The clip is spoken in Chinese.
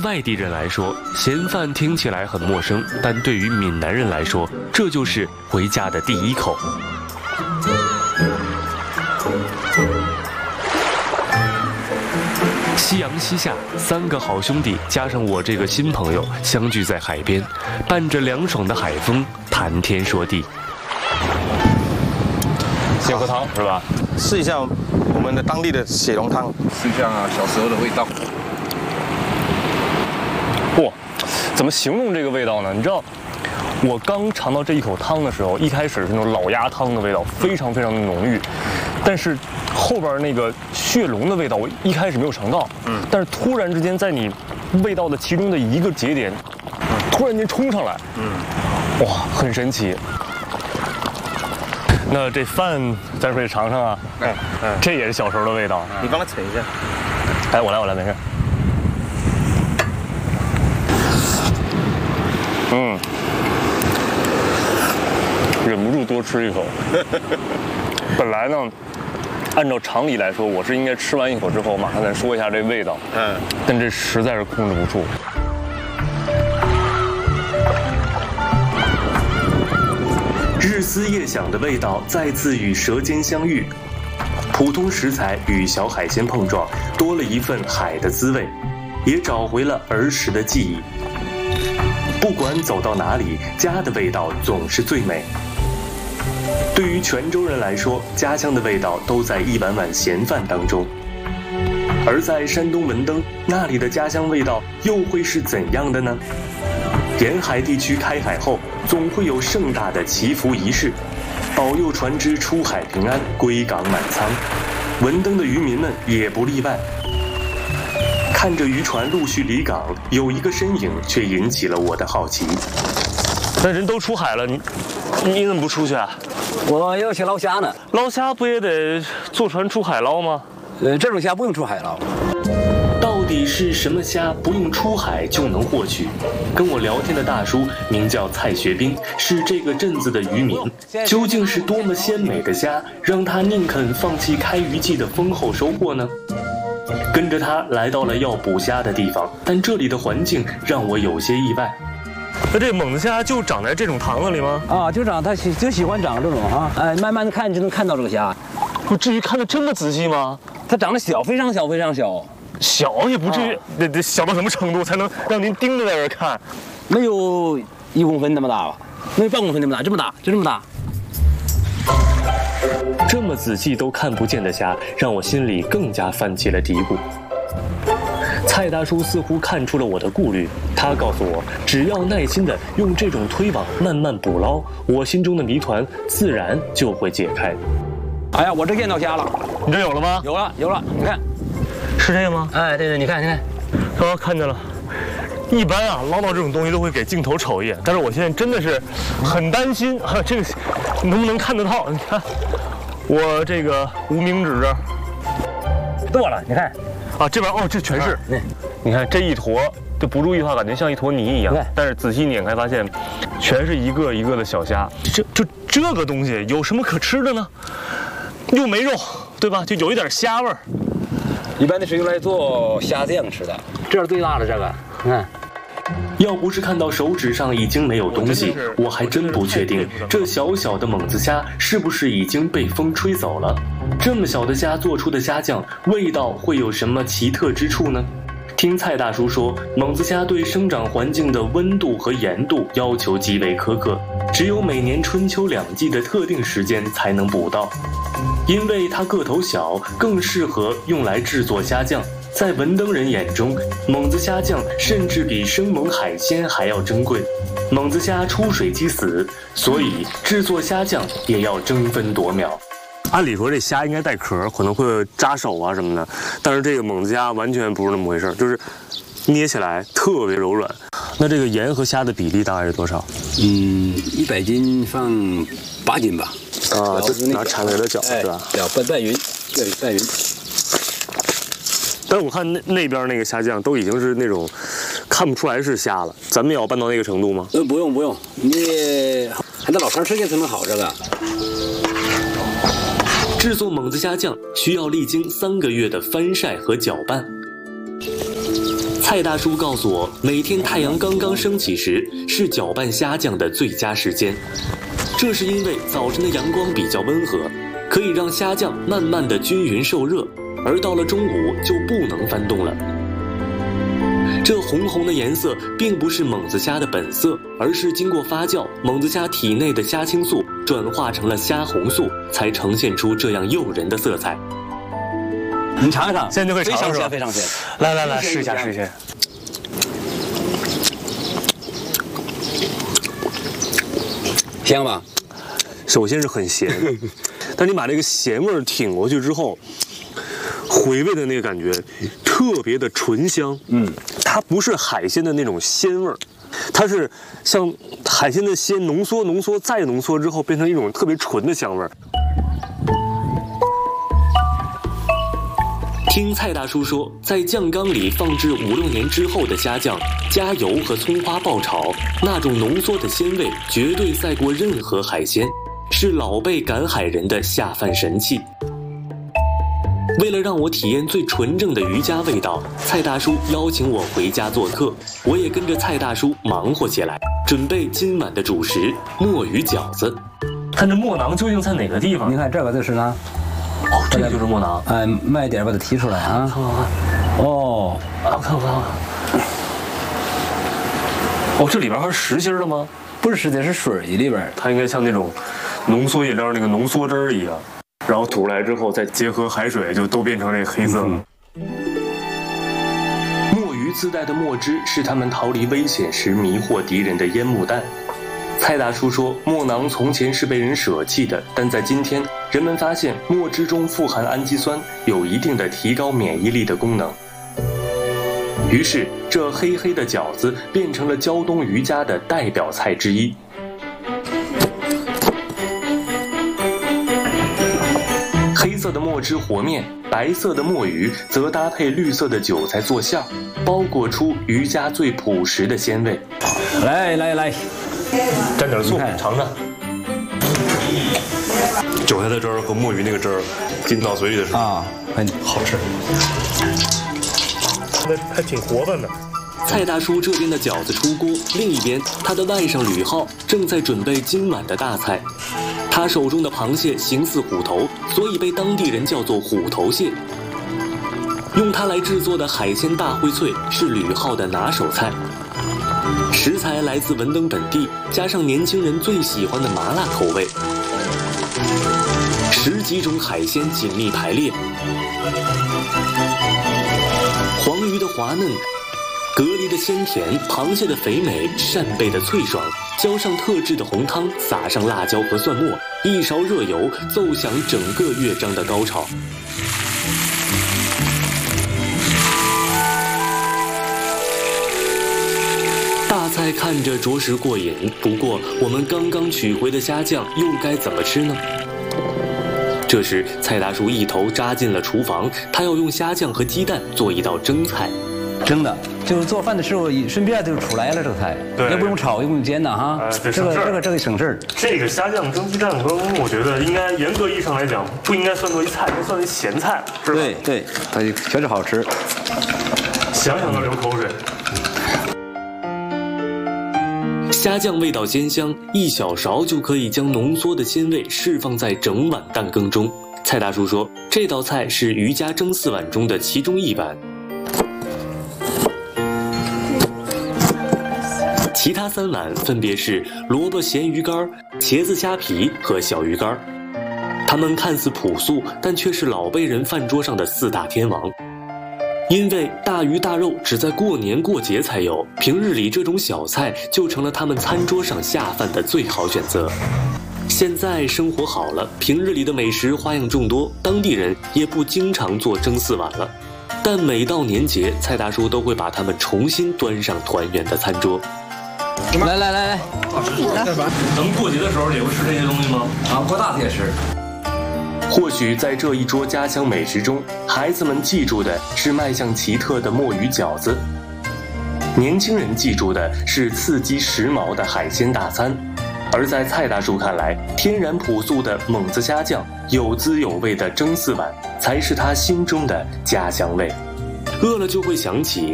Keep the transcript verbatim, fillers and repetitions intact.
外地人来说，咸饭听起来很陌生，但对于闽南人来说，这就是回家的第一口。夕阳西下，三个好兄弟加上我这个新朋友相聚在海边，伴着凉爽的海风，谈天说地。 先喝汤是吧？ 试一下我们的当地的血浓汤， 是这样啊，小时候的味道。哇，怎么形容这个味道呢？你知道，我刚尝到这一口汤的时候，一开始是那种老鸭汤的味道，非常非常的浓郁，但是后边那个血浓的味道，我一开始没有尝到，嗯，但是突然之间在你味道的其中的一个节点，嗯，突然间冲上来，嗯，哇，很神奇。那这饭咱可以尝尝啊，嗯嗯，这也是小时候的味道。 你帮他盛一下。 哎，我来，我来，没事。嗯，忍不住多吃一口。本来呢，按照常理来说，我是应该吃完一口之后马上再说一下这味道，嗯，但这实在是控制不住。 日思夜想的味道再次与舌尖相遇，普通食材与小海鲜碰撞，多了一份海的滋味，也找回了儿时的记忆。不管走到哪里，家的味道总是最美。对于泉州人来说，家乡的味道都在一碗碗咸饭当中。而在山东文登，那里的家乡味道又会是怎样的呢？沿海地区开海后，总会有盛大的祈福仪式，保佑船只出海平安，归港满仓。文登的渔民们也不例外。看着渔船陆续离港，有一个身影却引起了我的好奇。 那人都出海了，你你怎么不出去啊？ 我要去捞虾呢。 捞虾不也得坐船出海捞吗？ 呃，这种虾不用出海捞。 到底是什么虾不用出海就能获取？跟我聊天的大叔名叫蔡学兵，是这个镇子的渔民。究竟是多么鲜美的虾，让他宁肯放弃开渔季的丰厚收获呢？跟着他来到了要捕虾的地方，但这里的环境让我有些意外。 那这猛子虾就长在这种塘子里吗？ 啊，就长它喜就喜欢长这种啊，哎，慢慢的看就能看到这个虾。 不至于看得这么仔细吗？ 它长得小，非常小，非常小。 小也不至于，得得小到什么程度才能让您盯着在这儿看？ 没有一公分那么大吧？没有半公分那么大，这么大，就这么大。 这么仔细都看不见的虾，让我心里更加泛起了嘀咕。蔡大叔似乎看出了我的顾虑，他告诉我，只要耐心地用这种推网慢慢捕捞，我心中的谜团自然就会解开。 哎呀，我这见到虾了， 你这有了吗？ 有了，有了，你看， 是这个吗？ 哎，对对，你看，你看， 刚看见了。一般啊，捞到这种东西都会给镜头瞅一眼，但是我现在真的是很担心啊，这个能不能看得到？你看，我这个无名指这儿剁了，你看， 啊，这边哦，这全是， 啊、 你看这一坨，就不注意的话，感觉像一坨泥一样，但是仔细碾开发现，全是一个一个的小虾。这就这个东西有什么可吃的呢？又没肉，对吧？就有一点虾味儿。 一般的是用来做虾酱吃的，这是最大的这个，你看。 要不是看到手指上已经没有东西，我还真不确定这小小的猛子虾是不是已经被风吹走了。这么小的虾做出的虾酱，味道会有什么奇特之处呢？听蔡大叔说，猛子虾对生长环境的温度和盐度要求极为苛刻，只有每年春秋两季的特定时间才能捕到。因为它个头小，更适合用来制作虾酱。在文登人眼中，猛子虾酱甚至比生猛海鲜还要珍贵。猛子虾出水即死，所以制作虾酱也要争分夺秒。 按理说这虾应该带壳，可能会扎手啊什么的，但是这个猛子虾完全不是那么回事，就是捏起来特别柔软。那这个盐和虾的比例大概是多少？ 嗯，一百斤放八斤吧。 啊，就拿铲子给它搅，是吧？ 搅拌拌匀，对，拌匀。 但是我看那那边那个虾酱都已经是那种看不出来是虾了，咱们也要拌到那个程度吗？ 呃，不用不用，你还得老长时间才能好这个。 制作猛子虾酱需要历经三个月的翻晒和搅拌。 蔡大叔告诉我，每天太阳刚刚升起时是搅拌虾酱的最佳时间，这是因为早晨的阳光比较温和，可以让虾酱慢慢的均匀受热，而到了中午就不能翻动了。这红红的颜色并不是猛子虾的本色，而是经过发酵，猛子虾体内的虾青素转化成了虾红素，才呈现出这样诱人的色彩。 你尝尝， 现在就会尝是吧？ 非常鲜， 来来来，试一下试一下。 香吧？ 首先是很咸，但你把这个咸味儿挺过去之后，回味的那个感觉特别的醇香。嗯，它不是海鲜的那种鲜味儿，它是像海鲜的鲜浓缩、浓缩再浓缩之后，变成一种特别纯的香味儿。 听蔡大叔说，在酱缸里放置五六年之后的虾酱，加油和葱花爆炒，那种浓缩的鲜味绝对赛过任何海鲜，是老辈赶海人的下饭神器。为了让我体验最纯正的渔家味道，蔡大叔邀请我回家做客，我也跟着蔡大叔忙活起来，准备今晚的主食——墨鱼饺子。 看这墨囊究竟在哪个地方？ 你看这个就是呢。 哦，这个就是墨囊。 哎，慢一点把它提出来啊！ 看看看。哦，啊，看看看。哦，这里边还是实心的吗？ 不是实心，是水里边。 它应该像那种浓缩饮料那个浓缩汁儿一样，然后吐出来之后再结合海水，就都变成这个黑色了。 嗯、墨鱼自带的墨汁是他们逃离危险时迷惑敌人的烟幕弹。蔡大叔说，墨囊从前是被人舍弃的，但在今天，人们发现墨汁中富含氨基酸，有一定的提高免疫力的功能。于是，这黑黑的饺子变成了胶东渔家的代表菜之一。黑色的墨汁和面，白色的墨鱼则搭配绿色的韭菜做馅，包裹出渔家最朴实的鲜味。 来来来。 蘸点醋，尝尝。韭菜的汁儿和墨鱼那个汁儿进到嘴里的时候啊， 很好吃。那还挺活泛的。 蔡大叔这边的饺子出锅，另一边他的外甥吕浩正在准备今晚的大菜。他手中的螃蟹形似虎头，所以被当地人叫做虎头蟹。用它来制作的海鲜大烩脆是吕浩的拿手菜。食材来自文登本地，加上年轻人最喜欢的麻辣口味，十几种海鲜紧密排列，黄鱼的滑嫩，蛤蜊的鲜甜，螃蟹的肥美，扇贝的脆爽，浇上特制的红汤，撒上辣椒和蒜末，一勺热油，奏响整个乐章的高潮。大菜看着着实过瘾，不过我们刚刚取回的虾酱又该怎么吃呢？这时，蔡大叔一头扎进了厨房，他要用虾酱和鸡蛋做一道蒸菜。 蒸的，就是做饭的时候顺便就出来了这个菜，也不用炒，也不用煎的哈。 哎、 这个这个这个省事儿。 这个虾酱蒸鸡蛋羹，我觉得应该严格意义上来讲，不应该算作一菜，应该算为咸菜，是吧？ 对对，它确实好吃， 想想都流口水。 虾酱味道鲜香，一小勺就可以将浓缩的鲜味释放在整碗蛋羹中。蔡大叔说，这道菜是渔家蒸四碗中的其中一碗，其他三碗分别是萝卜咸鱼干、茄子虾皮和小鱼干。它们看似朴素，但却是老辈人饭桌上的四大天王。因为大鱼大肉只在过年过节才有，平日里这种小菜就成了他们餐桌上下饭的最好选择。现在生活好了，平日里的美食花样众多，当地人也不经常做蒸四碗了。但每到年节，蔡大叔都会把它们重新端上团圆的餐桌。 来来来来， 能过节的时候也会吃这些东西吗？ 啊，过大节吃。 或许在这一桌家乡美食中，孩子们记住的是卖相奇特的墨鱼饺子，年轻人记住的是刺激时髦的海鲜大餐，而在蔡大叔看来，天然朴素的猛子虾酱，有滋有味的蒸四碗，才是他心中的家乡味。饿了就会想起